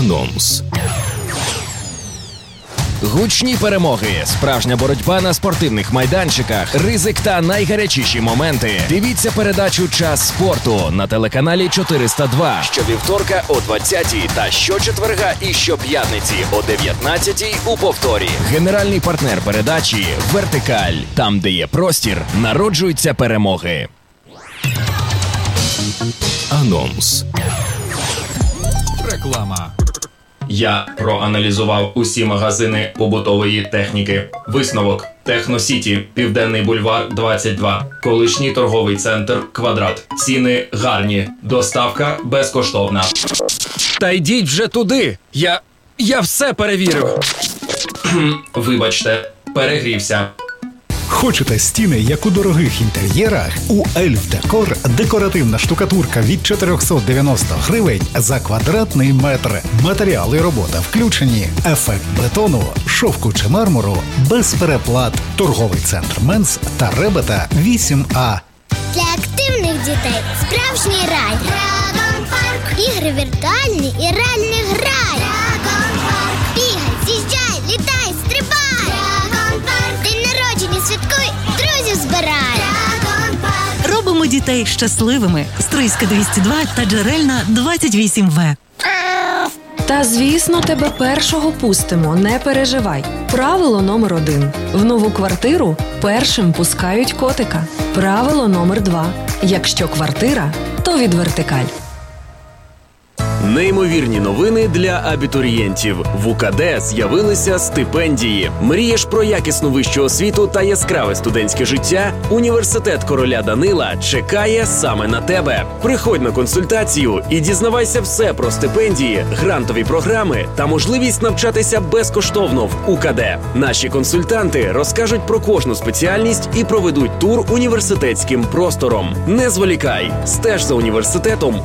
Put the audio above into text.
Анонс. Гучні перемоги, справжня боротьба на спортивних майданчиках, ризик та найгарячіші моменти. Дивіться передачу «Час спорту» на телеканалі 402 щовівторка о 20-й та щочетверга і щоп'ятниці о 19-й у повторі. Генеральний партнер передачі «Вертикаль». Там, де є простір, народжуються перемоги. Анонс. Реклама. Я проаналізував усі магазини побутової техніки. Висновок: Техносіті, Південний бульвар, 22. Колишній торговий центр «Квадрат». Ціни гарні. Доставка безкоштовна. Та йдіть вже туди. Я все перевірив. Вибачте, перегрівся. Хочете стіни, як у дорогих інтер'єрах? У Ельф Декор декоративна штукатурка від 490 гривень за квадратний метр. Матеріали і робота включені. Ефект бетону, шовку чи мармуру без переплат. Торговий центр Менс та Ребета 8А. Для активних дітей справжній рай. Драгон Парк. Ігри віртуальні і реальний грай. Драгон Парк. Бігай, з'їжджай, літай, стрибай. Драгон Парк. День народження святкуй, друзів збирай. Драгон Парк. Робимо дітей щасливими. Стрийська 202 та Джерельна 28В. Та, звісно, тебе першого пустимо, не переживай. Правило номер 1. В нову квартиру першим пускають котика. Правило номер 2. Якщо квартира, то від «Вертикаль». Неймовірні новини для абітурієнтів. В УКД з'явилися стипендії. Мрієш про якісну вищу освіту та яскраве студентське життя? Університет короля Данила чекає саме на тебе. Приходь на консультацію і дізнавайся все про стипендії, грантові програми та можливість навчатися безкоштовно в УКД. Наші консультанти розкажуть про кожну спеціальність і проведуть тур університетським простором. Не зволікай, стеж за університетом